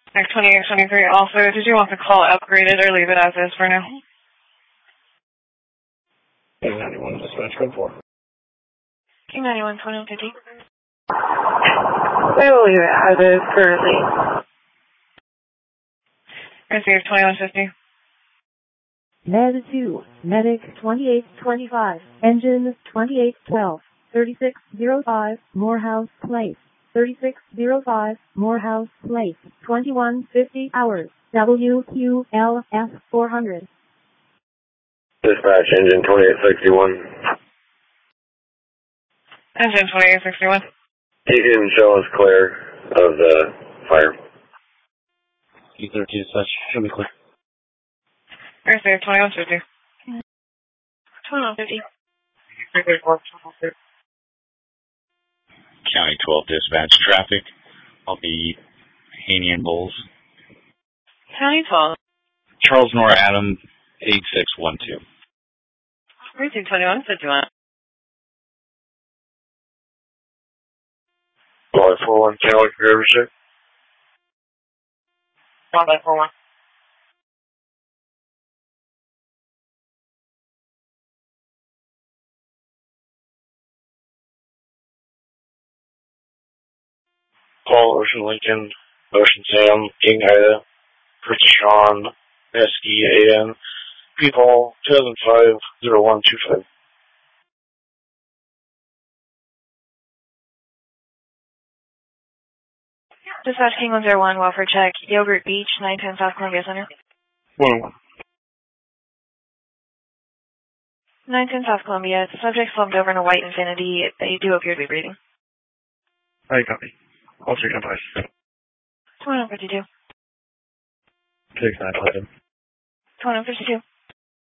Next 2823 also, did you want the call upgraded or leave it as is for now? 91 dispatch code 4. King 91, 2150. I will leave it as is currently. Receive 2150. Med 2, Medic 2825, Engine 2812, 3605, Morehouse Place, 3605, Morehouse Place, 2150 hours, WQLF 400. Dispatch, engine 2861. Engine 2861. You can show us clear of the fire. E32 dispatch, show me clear. Receive 2150. 2150. County 12 dispatch traffic. I'll be Haney and Bowles. County 12. Charles Nora Adam 8612. Receive 2151. 41, County Rivership. 141. Paul, Ocean Lincoln, Ocean Sam, King Ida, Prince Sean, SDAN, People, 2005-0125. Dispatch King 101, welfare check, Yogurt Beach, 910 South Columbia Center. 101. 910 South Columbia. The subject slumped over in a white Infinity. They do appear to be breathing. I copy. All 395. 2152. 6952. 2152.